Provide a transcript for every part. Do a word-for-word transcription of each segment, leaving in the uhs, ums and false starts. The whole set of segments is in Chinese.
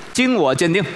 经我鉴定。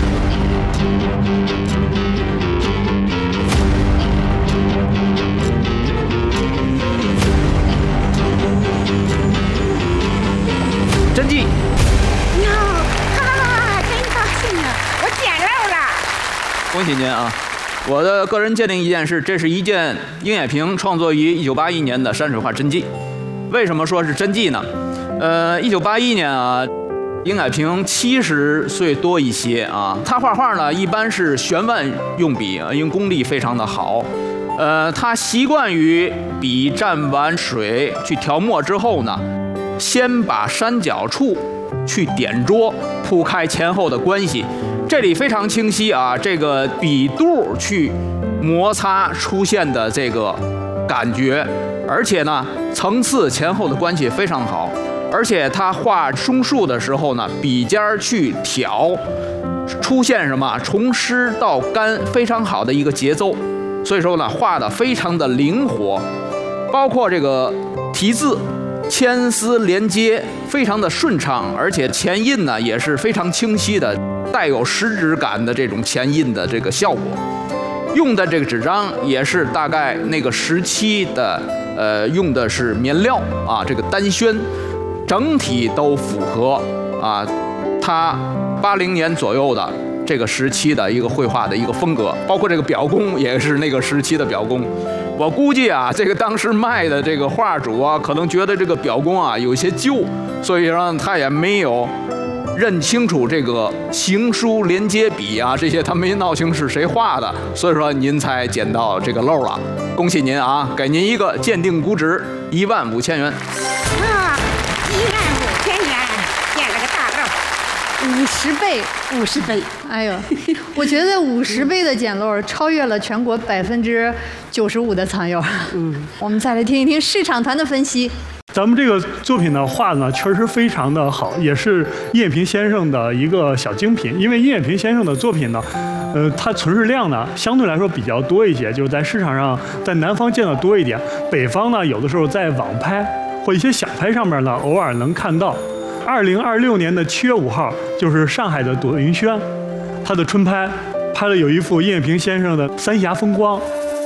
真迹。 哟，哈哈，真高兴啊！我捡漏了。 恭喜您啊！我的个人鉴定意见是，这是一件殷野平创作于一九八一年的山水画真迹。为什么说是真迹呢？呃，一九八一年啊，殷野平七十岁多一些啊。他画画呢，一般是悬腕用笔，因为功力非常的好。呃，他习惯于笔蘸完水去调墨之后呢，先把山脚处去点捉，铺开前后的关系。这里非常清晰啊，这个笔肚去摩擦出现的这个感觉，而且呢，层次前后的关系非常好。而且他画松树的时候呢，笔尖去挑，出现什么从湿到干非常好的一个节奏。所以说呢，画的非常的灵活，包括这个题字、牵丝连接非常的顺畅，而且前印呢也是非常清晰的，带有实质感的这种前印的这个效果。用的这个纸张也是大概那个时期的，呃，用的是棉料啊，这个丹宣，整体都符合啊，他八零年左右的这个时期的一个绘画的一个风格，包括这个表工也是那个时期的表工。我估计啊，这个当时卖的这个画主啊，可能觉得这个表工啊有些旧，所以让他也没有认清楚这个行书连接笔啊，这些他没闹清是谁画的，所以说您才捡到这个漏了。恭喜您啊，给您一个鉴定估值一万五千元。 啊，一万五千元，捡了个大漏。 五十倍， 五十倍， 哎呦，我觉得五十倍的捡漏超越了全国百分之九十五的藏友。嗯，我们再来听一听市场团的分析。 咱们这个作品的画呢，确实非常的好，也是殷野平先生的一个小精品。因为殷野平先生的作品呢，呃，它存世量呢相对来说比较多一些，就是在市场上，在南方见的多一点，北方呢有的时候在网拍或一些小拍上面呢，偶尔能看到。二零二六年的七月五号，就是上海的朵云轩，他的春拍拍了有一幅殷野平先生的《三峡风光》，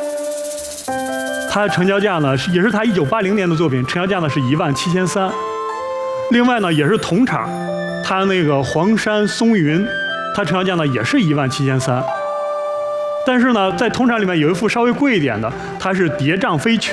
它的成交价呢是也是他一九八零年的作品，成交价呢是一万七千三。另外呢也是同场，他那个黄山松云，它成交价呢也是一万七千三。但是呢，在同场里面有一幅稍微贵一点的，它是谍障飞曲。